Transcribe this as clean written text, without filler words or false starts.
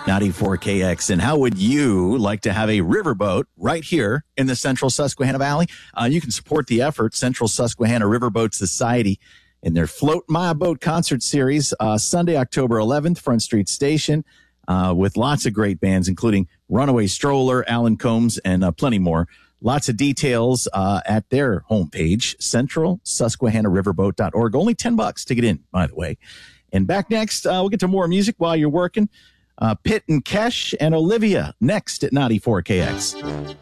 94KX. And how would you like to have a riverboat right here in the Central Susquehanna Valley? You can support the effort, Central Susquehanna Riverboat Society, in their Float My Boat concert series, Sunday, October 11th, Front Street Station, with lots of great bands, including Runaway Stroller, Alan Combs, and plenty more. Lots of details at their homepage, centralsusquehannariverboat.org. Only $10 to get in, by the way. And back next, we'll get to more music while you're working. Pitt and Kesh and Olivia next at 94KX.